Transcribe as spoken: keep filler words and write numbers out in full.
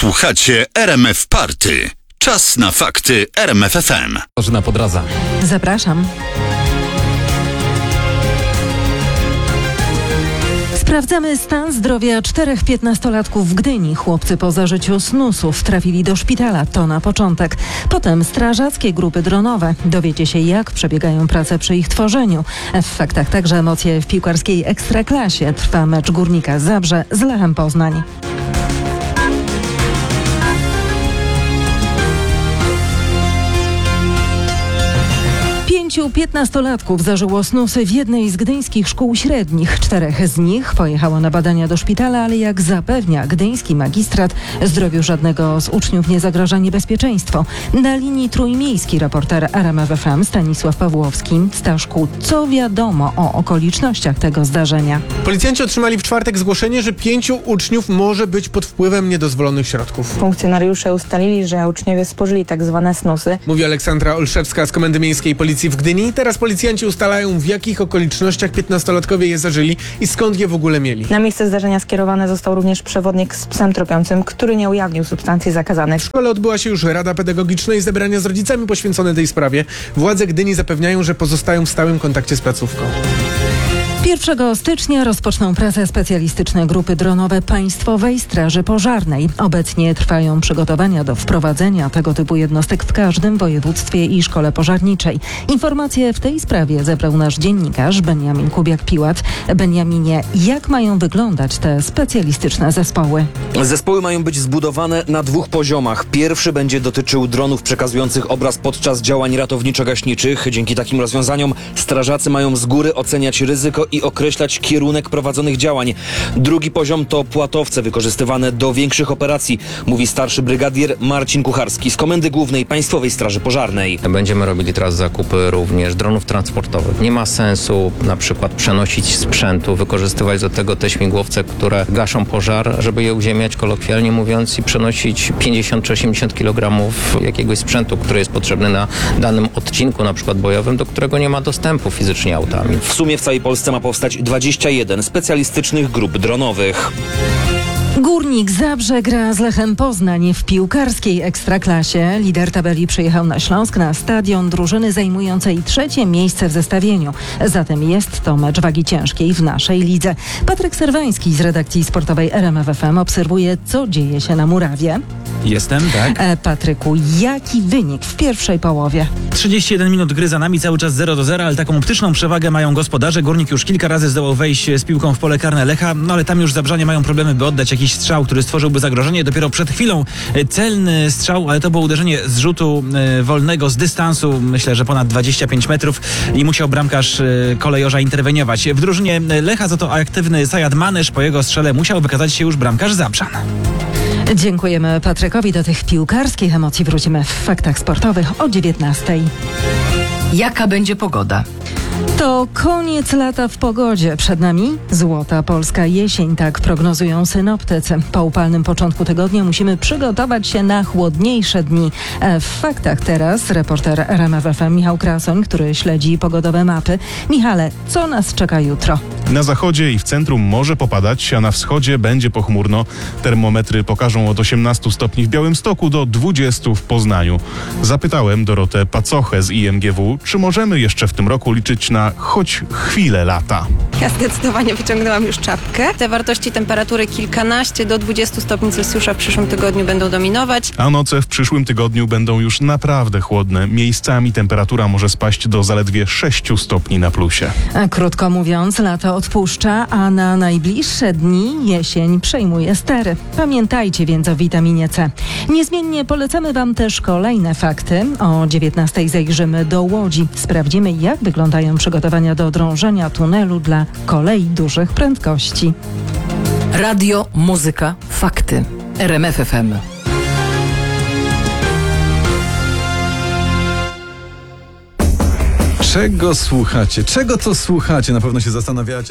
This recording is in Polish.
Słuchacie R M F Party. Czas na fakty R M F F M. Katarzyna Podradza. Zapraszam. Sprawdzamy stan zdrowia czterech piętnastolatków w Gdyni. Chłopcy po zażyciu snusów trafili do szpitala. To na początek. Potem strażackie grupy dronowe. Dowiecie się, jak przebiegają prace przy ich tworzeniu. W faktach także emocje w piłkarskiej Ekstraklasie. Trwa mecz Górnika Zabrze z Lechem Poznań. Pięciu piętnastolatków zażyło snusy w jednej z gdyńskich szkół średnich. Czterech z nich pojechało na badania do szpitala, ale jak zapewnia gdyński magistrat, zdrowiu żadnego z uczniów nie zagraża niebezpieczeństwo. Na linii trójmiejski reporter R M F F M Stanisław Pawłowski. Staszku, co wiadomo o okolicznościach tego zdarzenia? Policjanci otrzymali w czwartek zgłoszenie, że pięciu uczniów może być pod wpływem niedozwolonych środków. Funkcjonariusze ustalili, że uczniowie spożyli tak zwane snusy. Mówi Aleksandra Olszewska z Komendy Miejskiej Policji w Gdyni. Teraz policjanci ustalają, w jakich okolicznościach piętnastolatkowie je zażyli i skąd je w ogóle mieli. Na miejsce zdarzenia skierowany został również przewodnik z psem tropiącym, który nie ujawnił substancji zakazanych. W szkole odbyła się już Rada Pedagogiczna i zebrania z rodzicami poświęcone tej sprawie. Władze Gdyni zapewniają, że pozostają w stałym kontakcie z placówką. pierwszego stycznia rozpoczną pracę specjalistyczne grupy dronowe Państwowej Straży Pożarnej. Obecnie trwają przygotowania do wprowadzenia tego typu jednostek w każdym województwie i szkole pożarniczej. Informacje w tej sprawie zebrał nasz dziennikarz Beniamin Kubiak-Piłat. Beniaminie, jak mają wyglądać te specjalistyczne zespoły? Zespoły mają być zbudowane na dwóch poziomach. Pierwszy będzie dotyczył dronów przekazujących obraz podczas działań ratowniczo-gaśniczych. Dzięki takim rozwiązaniom strażacy mają z góry oceniać ryzyko i określać kierunek prowadzonych działań. Drugi poziom to płatowce wykorzystywane do większych operacji, mówi starszy brygadier Marcin Kucharski z Komendy Głównej Państwowej Straży Pożarnej. Będziemy robili teraz zakupy również dronów transportowych. Nie ma sensu na przykład przenosić sprzętu, wykorzystywać do tego te śmigłowce, które gaszą pożar, żeby je uziemiać, kolokwialnie mówiąc, i przenosić pięćdziesiąt czy osiemdziesiąt kilogramów jakiegoś sprzętu, który jest potrzebny na danym odcinku, na przykład bojowym, do którego nie ma dostępu fizycznie autami. W sumie w całej Polsce ma powstać dwadzieścia jeden specjalistycznych grup dronowych. Górnik Zabrze gra z Lechem Poznań w piłkarskiej Ekstraklasie. Lider tabeli przyjechał na Śląsk na stadion drużyny zajmującej trzecie miejsce w zestawieniu. Zatem jest to mecz wagi ciężkiej w naszej lidze. Patryk Serwański z redakcji sportowej R M F F M obserwuje, co dzieje się na murawie. Jestem, tak. E, Patryku, jaki wynik w pierwszej połowie? trzydzieści jeden minut gry za nami, cały czas zero do zera, ale taką optyczną przewagę mają gospodarze. Górnik już kilka razy zdołał wejść z piłką w pole karne Lecha, no ale tam już Zabrzanie mają problemy, by oddać jakiś strzał, który stworzyłby zagrożenie. Dopiero przed chwilą celny strzał, ale to było uderzenie z rzutu e, wolnego, z dystansu, myślę, że ponad dwadzieścia pięć metrów, i musiał bramkarz e, kolejorza interweniować. W drużynie Lecha za to aktywny Sajad Manesz, po jego strzele musiał wykazać się już bramkarz Zabrzan. Dziękujemy Patrykowi. Do tych piłkarskich emocji wrócimy w faktach sportowych o dziewiętnastej. Jaka będzie pogoda? To koniec lata w pogodzie. Przed nami złota polska jesień, tak prognozują synoptycy. Po upalnym początku tygodnia musimy przygotować się na chłodniejsze dni. W faktach teraz reporter R M F F M Michał Krasoń, który śledzi pogodowe mapy. Michale, co nas czeka jutro? Na zachodzie i w centrum może popadać, a na wschodzie będzie pochmurno. Termometry pokażą od osiemnastu stopni w Białymstoku do dwudziestu w Poznaniu. Zapytałem Dorotę Pacochę z I M G W, czy możemy jeszcze w tym roku liczyć na choć chwilę lata. Ja zdecydowanie wyciągnęłam już czapkę. Te wartości temperatury kilkanaście do dwudziestu stopni Celsjusza w przyszłym tygodniu będą dominować. A noce w przyszłym tygodniu będą już naprawdę chłodne. Miejscami temperatura może spaść do zaledwie sześciu stopni na plusie. A krótko mówiąc, lato odpuszcza, a na najbliższe dni jesień przejmuje stery. Pamiętajcie więc o witaminie C. Niezmiennie polecamy Wam też kolejne fakty. O dziewiętnastej zajrzymy do Łodzi. Sprawdzimy, jak wyglądają przygotowania do drążenia tunelu dla kolei dużych prędkości. Radio, muzyka, fakty. R M F F M. Czego słuchacie? Czego to słuchacie? Na pewno się zastanawiacie.